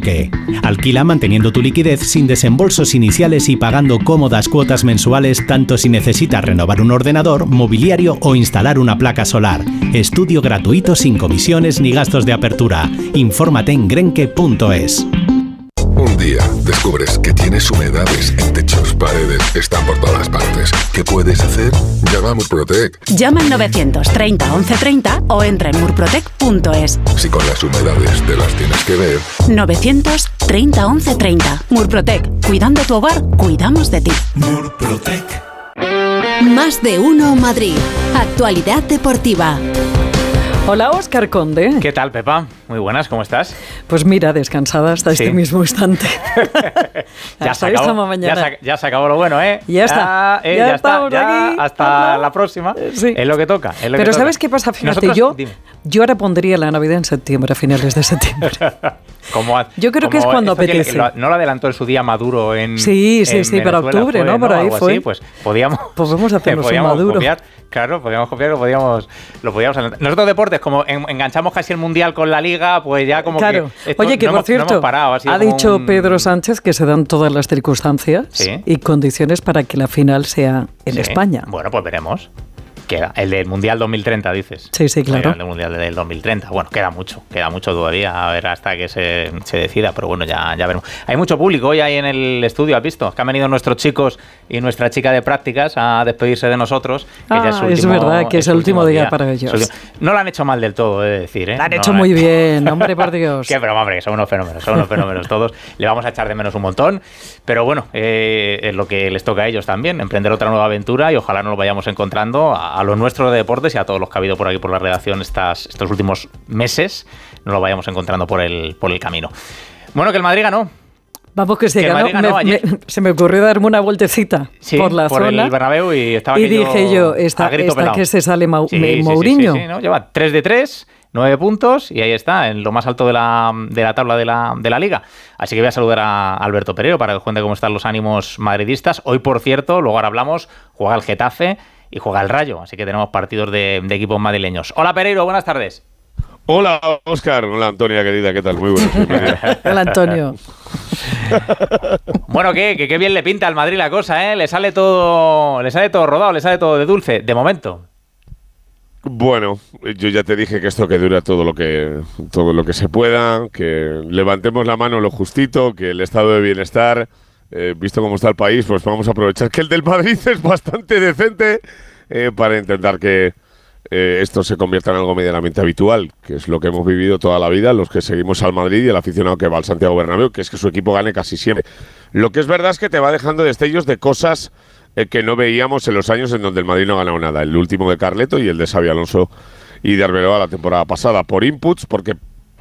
bloque. Alquila manteniendo tu liquidez sin desembolsos iniciales y pagando cómodas cuotas mensuales tanto si necesitas renovar un ordenador, mobiliario o instalar una placa solar. Estudio gratuito sin comisiones ni gastos de apertura. Infórmate en grenke.es. Un día descubres que tienes humedades en techos, paredes, están por todas partes. ¿Qué puedes hacer? Llama a Murprotec. Llama al 930 1130 o entra en murprotec.es. Si con las humedades te las tienes que ver. 930 1130. Murprotec. Cuidando tu hogar, cuidamos de ti. Murprotec. Más de uno Madrid. Actualidad deportiva. Hola, Óscar Conde. ¿Qué tal, Pepa? Muy buenas, ¿cómo estás? Pues mira, descansada hasta este mismo instante. Ya se acabó lo bueno, ¿eh? Ya está. Ya estamos está. Aquí. Hasta la próxima. Sí. Es lo que toca. Pero ¿sabes qué pasa? Fíjate, yo ahora pondría la Navidad en septiembre, a finales de septiembre. Yo creo que es cuando apetece. ¿No lo adelantó en su día Maduro en Sí, para octubre, ¿no? Por ahí fue. Así, pues podíamos hacernos un Maduro. Copiar, claro, podíamos copiar, lo podíamos adelantar. Nosotros deportes, como enganchamos casi el Mundial con la Liga, pues ya como claro. que... Oye, que por cierto, ha dicho Pedro Sánchez que se dan todas las circunstancias y condiciones para que la final sea en España. Bueno, pues veremos. Queda el del Mundial 2030, dices. Sí, claro. El del Mundial del 2030. Bueno, queda mucho todavía, a ver hasta que se decida, pero bueno, ya veremos. Hay mucho público hoy ahí en el estudio, ¿has visto? Que han venido nuestros chicos y nuestra chica de prácticas a despedirse de nosotros. Que ya es verdad, que es el último día para ellos. No lo han hecho mal del todo, he de decir, ¿eh? Lo han hecho muy bien, hombre, por Dios. Qué broma, hombre, son unos fenómenos todos. Le vamos a echar de menos un montón, pero bueno, es lo que les toca a ellos también, emprender otra nueva aventura y ojalá nos lo vayamos encontrando a los nuestros de deportes y a todos los que ha habido por aquí por la redacción estos últimos meses, nos lo vayamos encontrando por el camino. Bueno, que el Madrid ganó. Vamos, que se ganó. Se me ocurrió darme una vueltecita por la zona. Por el Bernabéu y estaba dije yo, esta que se sale Mourinho. Sí, ¿no? Lleva 3 de 3, 9 puntos y ahí está, en lo más alto de la tabla de la Liga. Así que voy a saludar a Alberto Pereiro para que cuente cómo están los ánimos madridistas. Hoy, por cierto, luego ahora hablamos, juega el Getafe y juega el Rayo, así que tenemos partidos de equipos madrileños. Hola, Pereiro, buenas tardes. Hola, Óscar. Hola, Antonia, querida, ¿qué tal? Muy buenas. Hola, Antonio. Bueno, qué bien le pinta al Madrid la cosa, ¿eh? Le sale todo rodado, le sale todo de dulce, de momento. Bueno, yo ya te dije que esto que dura todo lo que se pueda, que levantemos la mano lo justito, que el estado de bienestar... visto cómo está el país, pues vamos a aprovechar que el del Madrid es bastante decente para intentar que esto se convierta en algo medianamente habitual, que es lo que hemos vivido toda la vida, los que seguimos al Madrid y el aficionado que va al Santiago Bernabéu, que es que su equipo gane casi siempre. Lo que es verdad es que te va dejando destellos de cosas que no veíamos en los años en donde el Madrid no ha ganado nada. El último de Carleto y el de Xabi Alonso y de Arbeloa la temporada pasada, por inputs, porque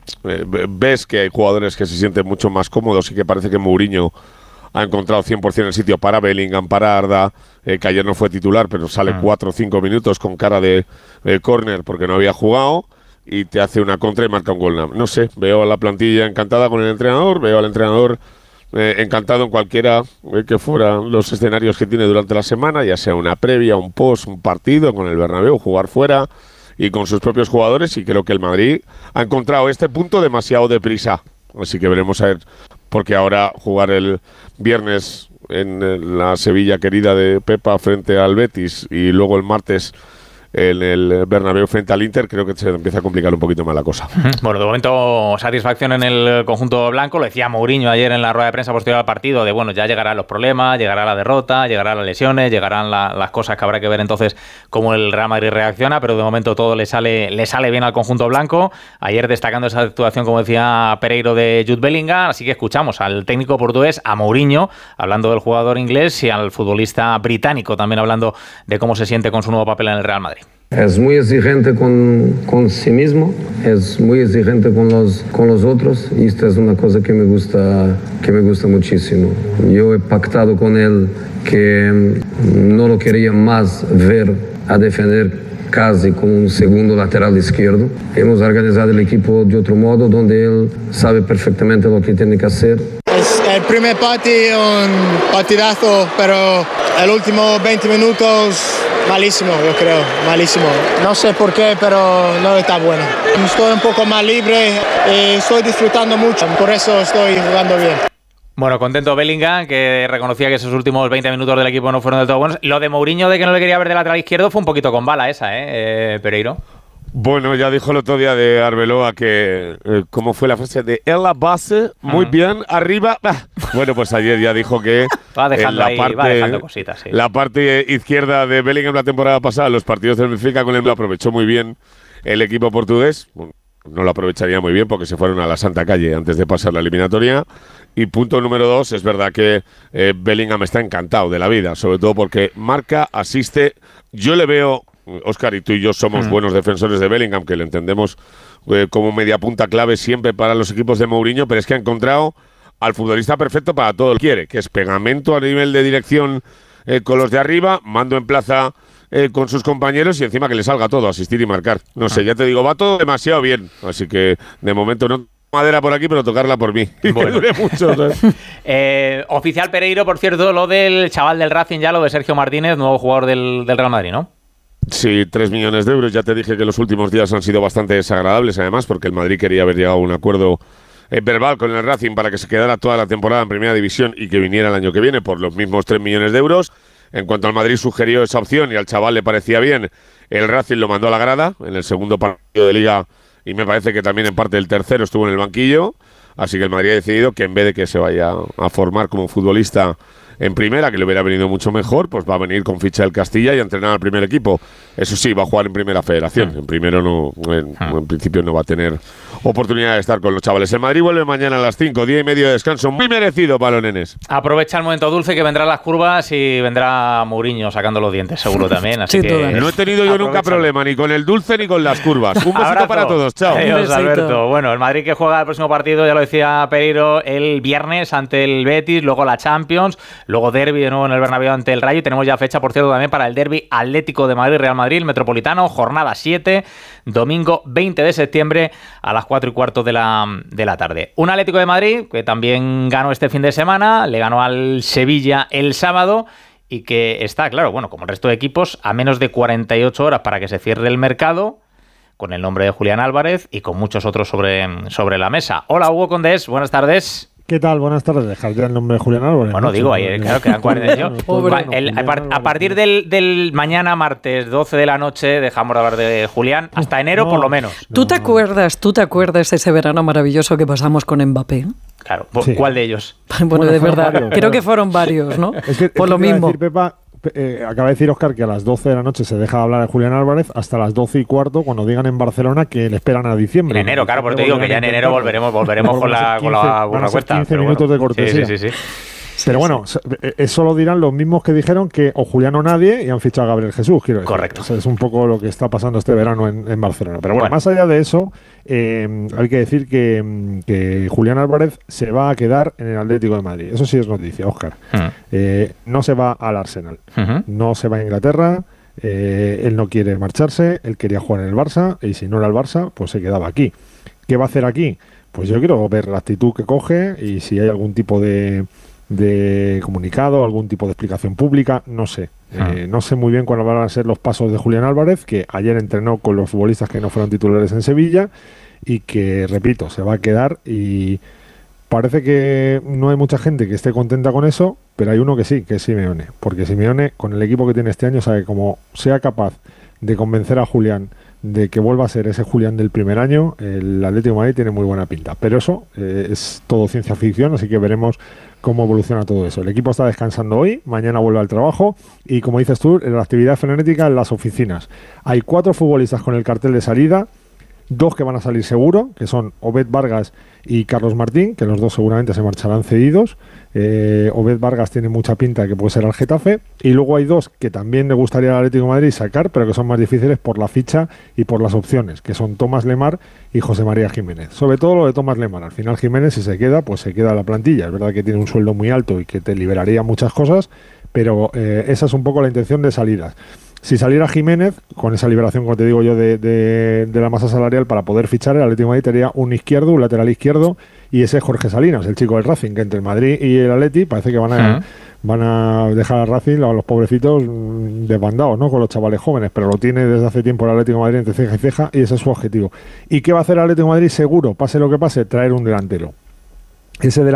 ves que hay jugadores que se sienten mucho más cómodos y que parece que Mourinho ha encontrado 100% el sitio para Bellingham, para Arda, que ayer no fue titular, pero sale 4 o 5 minutos con cara de córner porque no había jugado y te hace una contra y marca un gol. No sé, veo a la plantilla encantada con el entrenador, veo al entrenador encantado en cualquiera que fueran los escenarios que tiene durante la semana, ya sea una previa, un post, un partido con el Bernabéu, jugar fuera y con sus propios jugadores, y creo que el Madrid ha encontrado este punto demasiado deprisa. Así que veremos a ver, porque ahora jugar el viernes en la Sevilla querida de Pepa frente al Betis y luego el martes en el Bernabéu frente al Inter, creo que se empieza a complicar un poquito más la cosa. Bueno, de momento satisfacción en el conjunto blanco, lo decía Mourinho ayer en la rueda de prensa posterior al partido, de bueno, ya llegarán los problemas, llegará la derrota, llegarán las lesiones, llegarán las cosas que habrá que ver entonces cómo el Real Madrid reacciona, pero de momento todo le sale bien al conjunto blanco. Ayer destacando esa actuación, como decía Pereiro, de Jude Bellingham, así que escuchamos al técnico portugués, a Mourinho, hablando del jugador inglés, y al futbolista británico también hablando de cómo se siente con su nuevo papel en el Real Madrid. Es muy exigente con sí mismo, es muy exigente con los otros, y esto es una cosa que me gusta muchísimo. Yo he pactado con él que no lo quería más ver a defender casi como un segundo lateral izquierdo. Hemos organizado el equipo de otro modo, donde él sabe perfectamente lo que tiene que hacer. El Pues el primer un partidazo, pero el último 20 minutos malísimo, yo creo, malísimo. No sé por qué, pero no está bueno. Estoy un poco más libre y estoy disfrutando mucho, por eso estoy jugando bien. Bueno, contento Bellingham, que reconocía que esos últimos 20 minutos del equipo no fueron del todo buenos. Lo de Mourinho, de que no le quería ver de lateral izquierdo, fue un poquito con bala esa, Pereiro. Bueno, ya dijo el otro día de Arbeloa que, ¿cómo fue la frase? De en la base, muy bien, arriba. Bueno, pues ayer ya dijo que va dejando cositas, sí. La parte izquierda de Bellingham la temporada pasada, los partidos del Benfica con él lo aprovechó muy bien el equipo portugués. Bueno, no lo aprovecharía muy bien porque se fueron a la Santa Calle antes de pasar la eliminatoria. Y punto número 2, es verdad que Bellingham está encantado de la vida, sobre todo porque marca, asiste. Yo le veo, Óscar, y tú y yo somos buenos defensores de Bellingham, que le entendemos como media punta clave siempre para los equipos de Mourinho, pero es que ha encontrado al futbolista perfecto para todo lo que quiere, que es pegamento a nivel de dirección con los de arriba, mando en plaza con sus compañeros y encima que le salga todo, asistir y marcar. No sé, ya te digo, va todo demasiado bien, así que de momento no madera por aquí, pero tocarla por mí. Bueno. Que dure mucho, oficial Pereiro, por cierto, lo del chaval del Racing ya, lo de Sergio Martínez, nuevo jugador del Real Madrid, ¿no? Sí, 3 millones de euros. Ya te dije que los últimos días han sido bastante desagradables, además, porque el Madrid quería haber llegado a un acuerdo verbal con el Racing para que se quedara toda la temporada en Primera División y que viniera el año que viene por los mismos 3 millones de euros. En cuanto al Madrid sugirió esa opción y al chaval le parecía bien, el Racing lo mandó a la grada en el segundo partido de Liga y me parece que también en parte del tercero estuvo en el banquillo. Así que el Madrid ha decidido que en vez de que se vaya a formar como futbolista en primera, que le hubiera venido mucho mejor, pues va a venir con ficha del Castilla y a entrenar al primer equipo. Eso sí, va a jugar en primera federación. En primero no, en principio no va a tener oportunidad de estar con los chavales. El Madrid vuelve mañana a las 5, 10 y medio de descanso. Muy merecido para los nenes. Aprovecha el momento dulce que vendrán las curvas y vendrá Mourinho sacando los dientes, seguro también. Así que no he tenido yo nunca problema ni con el dulce ni con las curvas. Un besito para todos. Chao. Adiós, Alberto. Bueno, el Madrid que juega el próximo partido, ya lo decía Pereiro, el viernes ante el Betis, luego la Champions, luego derbi de nuevo en el Bernabéu ante el Rayo. Y tenemos ya fecha, por cierto, también para el derbi Atlético de Madrid-Real Madrid, el Metropolitano, jornada 7, domingo 20 de septiembre a las 4:15 de la tarde. Un Atlético de Madrid que también ganó este fin de semana, le ganó al Sevilla el sábado y que está, claro, bueno, como el resto de equipos, a menos de 48 horas para que se cierre el mercado, con el nombre de Julián Álvarez y con muchos otros sobre la mesa. Hola, Hugo Condés, buenas tardes. ¿Qué tal? Buenas tardes. Dejar ya el nombre de Julián Álvarez. Bueno, digo, ahí, claro, quedan 48. A partir del mañana, martes, 12 de la noche, dejamos de hablar de Julián. Hasta enero, por lo menos. ¿Tú te acuerdas de ese verano maravilloso que pasamos con Mbappé? Claro. ¿Cuál de ellos? Bueno, de verdad, varios, creo que fueron varios, ¿no? Por lo mismo. Decir, Pepa, acaba de decir Óscar que a las 12 de la noche se deja de hablar de Julián Álvarez hasta las 12:15 cuando digan en Barcelona que le esperan a diciembre. En enero, claro, porque te digo que ya en enero volveremos con la cuesta. 15 minutos de cortesía. Sí. Pero bueno, eso lo dirán los mismos que dijeron que o Julián o nadie y han fichado a Gabriel Jesús, quiero decir. Correcto. O sea, es un poco lo que está pasando este verano en Barcelona. Pero bueno, más allá de eso, hay que decir que Julián Álvarez se va a quedar en el Atlético de Madrid. Eso sí es noticia, Óscar. No se va al Arsenal, no se va a Inglaterra. Él no quiere marcharse, él quería jugar en el Barça y si no era el Barça, pues se quedaba aquí. ¿Qué va a hacer aquí? Pues yo quiero ver la actitud que coge y si hay algún tipo de comunicado, algún tipo de explicación pública, no sé. No sé muy bien cuáles van a ser los pasos de Julián Álvarez, que ayer entrenó con los futbolistas que no fueron titulares en Sevilla y que, repito, se va a quedar y parece que no hay mucha gente que esté contenta con eso, pero hay uno que sí, que es Simeone, porque Simeone, con el equipo que tiene este año, sabe cómo sea capaz de convencer a Julián de que vuelva a ser ese Julián del primer año. El Atlético de Madrid tiene muy buena pinta, pero eso es todo ciencia ficción, así que veremos cómo evoluciona todo eso. El equipo está descansando hoy, mañana vuelve al trabajo y, como dices tú, la actividad frenética en las oficinas. Hay 4 futbolistas con el cartel de salida, 2 que van a salir seguro, que son Obed Vargas y Carlos Martín, que los dos seguramente se marcharán cedidos. Obed Vargas tiene mucha pinta de que puede ser al Getafe, y luego hay 2 que también le gustaría al Atlético de Madrid sacar, pero que son más difíciles por la ficha y por las opciones, que son Tomás Lemar y José María Jiménez. Sobre todo lo de Tomás Lemar. Al final Jiménez, si se queda, pues se queda la plantilla. Es verdad que tiene un sueldo muy alto y que te liberaría muchas cosas, pero esa es un poco la intención de salidas. Si saliera Jiménez, con esa liberación, como te digo yo, de la masa salarial para poder fichar, el Atlético de Madrid tendría un izquierdo, un lateral izquierdo, y ese Jorge Salinas, el chico del Racing, que entre el Madrid y el Atleti parece que van a dejar al Racing, a los pobrecitos, desbandados, ¿no? Con los chavales jóvenes, pero lo tiene desde hace tiempo el Atlético de Madrid entre ceja y ceja, y ese es su objetivo. ¿Y qué va a hacer el Atlético de Madrid? Seguro, pase lo que pase, traer un delantero. Ese delantero